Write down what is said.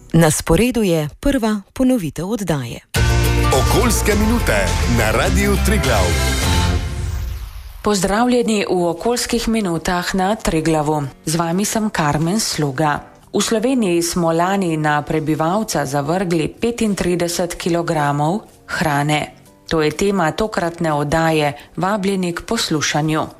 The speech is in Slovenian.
Na sporedu je prva ponovitev oddaje. Okoljske minute na Radiu Triglav. Pozdravljeni v okoljskih minutah na Triglavu. Z vami sem Karmen Sluga. V Sloveniji smo lani na prebivalca zavrgli 35 kg hrane. To je tema tokratne oddaje, vabljeni k poslušanju.